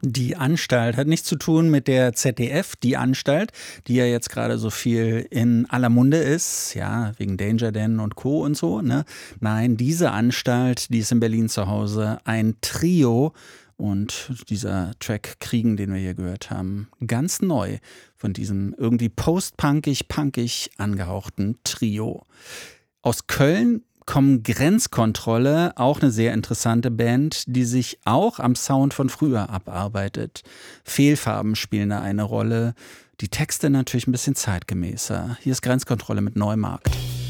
Die Anstalt hat nichts zu tun mit der ZDF, die Anstalt, die ja jetzt gerade so viel in aller Munde ist, ja, wegen Danger Dan und Co. und so, ne? Nein, diese Anstalt, die ist in Berlin zu Hause, ein Trio. Und dieser Track Kriegen, den wir hier gehört haben, ganz neu von diesem irgendwie post-punkig angehauchten Trio. Aus Köln kommen Grenzkontrolle, auch eine sehr interessante Band, die sich auch am Sound von früher abarbeitet. Fehlfarben spielen da eine Rolle, die Texte natürlich ein bisschen zeitgemäßer. Hier ist Grenzkontrolle mit Neumarkt.